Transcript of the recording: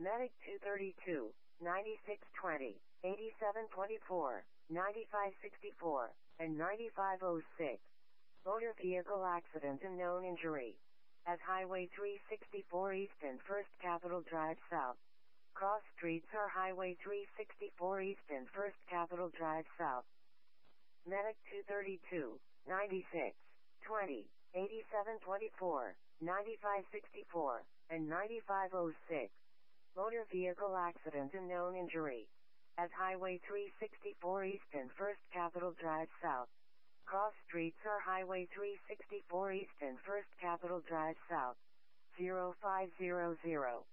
Medic 232, 9620, 8724, 9564, and 9506. Motor vehicle accident and known injury. At Highway 364 East and First Capitol Drive South. Cross streets are Highway 364 East and First Capitol Drive South. Medic 232, 96, 20, 8724, 9564, and 9506. Motor vehicle accident and known injury. At Highway 364 East and First Capitol Drive South. Cross streets are Highway 364 East and First Capitol Drive South. 0500.